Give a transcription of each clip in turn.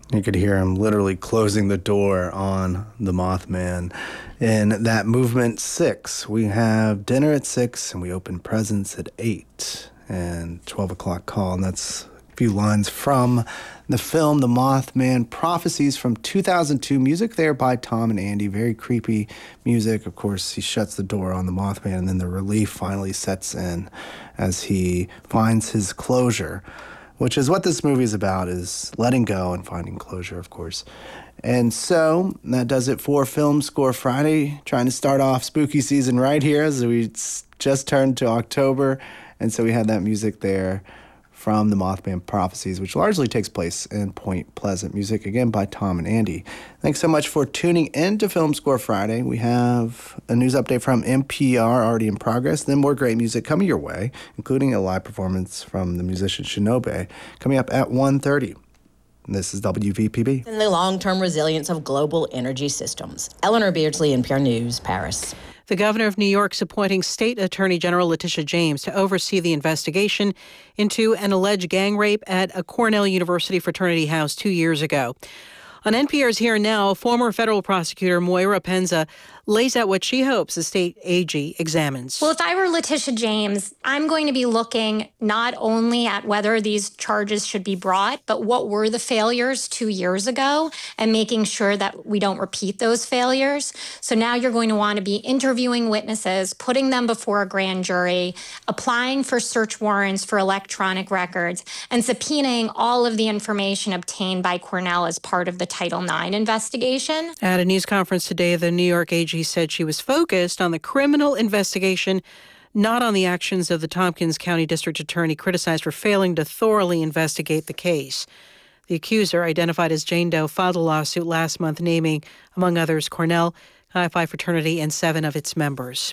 You could hear him literally closing the door on the Mothman. In that movement 6, we have dinner at 6, and we open presents at 8, and 12 o'clock call, and that's a few lines from the film The Mothman Prophecies from 2002. Music there by Tom and Andy. Very creepy music. Of course, he shuts the door on the Mothman, and then the relief finally sets in as he finds his closure, which is what this movie is about, is letting go and finding closure, of course. And so that does it for Film Score Friday. Trying to start off spooky season right here as we just turned to October. And so we had that music there from the Mothman Prophecies, which largely takes place in Point Pleasant. Music, again, by Tom and Andy. Thanks so much for tuning in to Film Score Friday. We have a news update from NPR already in progress, then more great music coming your way, including a live performance from the musician Shinobe, coming up at 1:30. This is WVPB. And the long-term resilience of global energy systems. Eleanor Beardsley, NPR News, Paris. The governor of New York is appointing State Attorney General Letitia James to oversee the investigation into an alleged gang rape at a Cornell University fraternity house 2 years ago. On NPR's Here and Now, former federal prosecutor Moira Penza lays out what she hopes the state AG examines. Well, if I were Letitia James, I'm going to be looking not only at whether these charges should be brought, but what were the failures 2 years ago and making sure that we don't repeat those failures. So now you're going to want to be interviewing witnesses, putting them before a grand jury, applying for search warrants for electronic records, and subpoenaing all of the information obtained by Cornell as part of the Title IX investigation. At a news conference today, the New York AG said she was focused on the criminal investigation, not on the actions of the Tompkins County District Attorney, criticized for failing to thoroughly investigate the case. The accuser, identified as Jane Doe, filed a lawsuit last month naming, among others, Cornell, Chi Phi fraternity, and 7 of its members.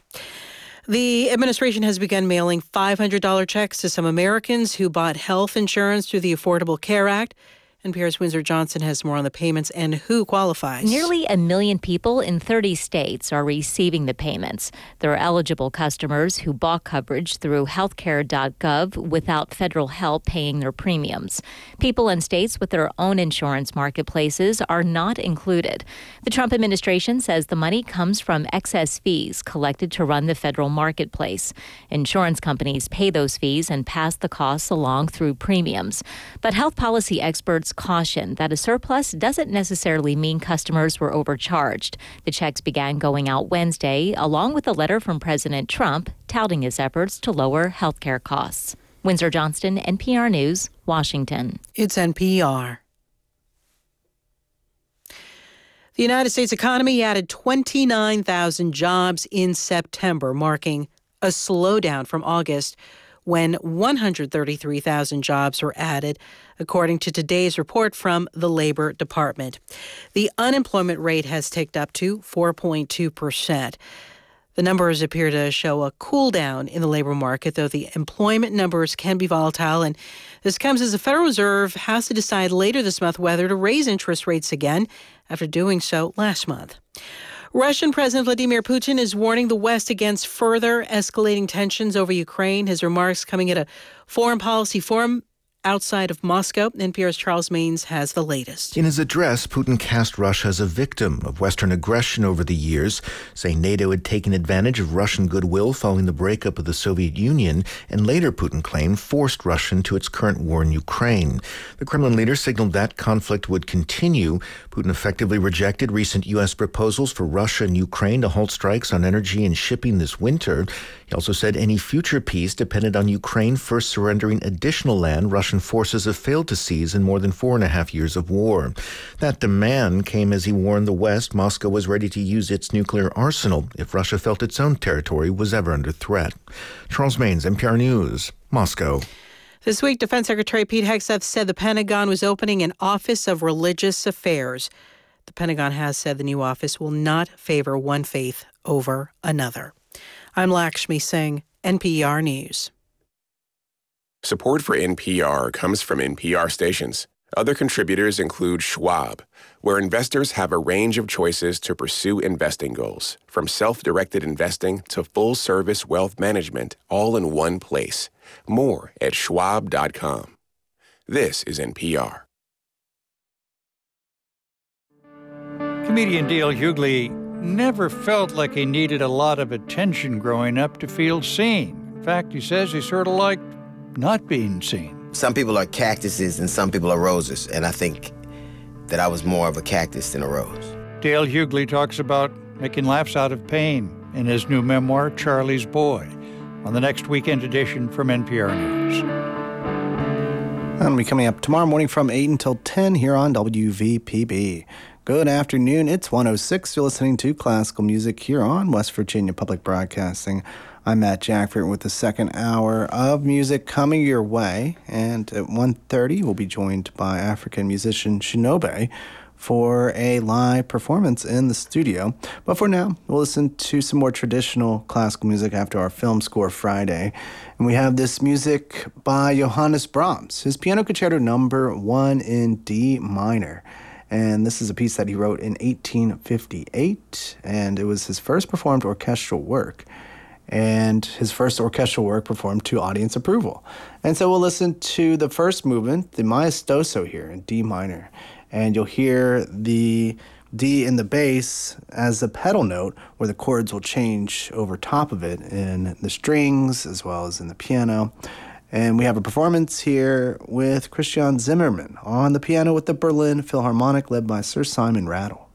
The administration has begun mailing $500 checks to some Americans who bought health insurance through the Affordable Care Act. NPR's Windsor Johnson has more on the payments and who qualifies. Nearly 1 million people in 30 states are receiving the payments. They're eligible customers who bought coverage through healthcare.gov without federal help paying their premiums. People in states with their own insurance marketplaces are not included. The Trump administration says the money comes from excess fees collected to run the federal marketplace. Insurance companies pay those fees and pass the costs along through premiums. But health policy experts caution that a surplus doesn't necessarily mean customers were overcharged. The checks began going out Wednesday, along with a letter from President Trump touting his efforts to lower health care costs. Windsor Johnston, NPR News, Washington. It's NPR. The United States economy added 29,000 jobs in September, marking a slowdown from August, when 133,000 jobs were added, according to today's report from the Labor Department. The unemployment rate has ticked up to 4.2%. The numbers appear to show a cool down in the labor market, though the employment numbers can be volatile. And this comes as the Federal Reserve has to decide later this month whether to raise interest rates again after doing so last month. Russian President Vladimir Putin is warning the West against further escalating tensions over Ukraine. His remarks coming at a foreign policy forum outside of Moscow. NPR's Charles Maynes has the latest. In his address, Putin cast Russia as a victim of Western aggression over the years, saying NATO had taken advantage of Russian goodwill following the breakup of the Soviet Union, and later, Putin claimed, forced Russia into its current war in Ukraine. The Kremlin leader signaled that conflict would continue. Putin effectively rejected recent U.S. proposals for Russia and Ukraine to halt strikes on energy and shipping this winter. He also said any future peace depended on Ukraine first surrendering additional land Russian forces have failed to seize in more than 4.5 years of war. That demand came as he warned the West Moscow was ready to use its nuclear arsenal if Russia felt its own territory was ever under threat. Charles Maynes, NPR News, Moscow. This week, Defense Secretary Pete Hegseth said the Pentagon was opening an Office of Religious Affairs. The Pentagon has said the new office will not favor one faith over another. I'm Lakshmi Singh, NPR News. Support for NPR comes from NPR stations. Other contributors include Schwab, where investors have a range of choices to pursue investing goals, from self-directed investing to full-service wealth management, all in one place. More at schwab.com. This is NPR. Comedian Dale Hughley never felt like he needed a lot of attention growing up to feel seen. In fact, he says he sort of liked not being seen. Some people are cactuses and some people are roses, and I think that I was more of a cactus than a rose. Dale Hughley talks about making laughs out of pain in his new memoir, Charlie's Boy, on the next weekend edition from NPR News. That'll be coming up tomorrow morning from 8 until 10 here on WVPB. Good afternoon. It's 1:06. You're listening to classical music here on West Virginia Public Broadcasting. I'm Matt Jackford with the second hour of music coming your way. And at 1:30, we'll be joined by African musician Shinobe for a live performance in the studio. But for now, we'll listen to some more traditional classical music after our Film Score Friday. And we have this music by Johannes Brahms, his Piano Concerto Number 1 in D minor. And this is a piece that he wrote in 1858, and it was his first performed orchestral work, and his first orchestral work performed to audience approval. And so we'll listen to the first movement, the Maestoso here in D minor, and you'll hear the D in the bass as a pedal note where the chords will change over top of it in the strings as well as in the piano. And we have a performance here with Christian Zimmermann on the piano with the Berlin Philharmonic led by Sir Simon Rattle.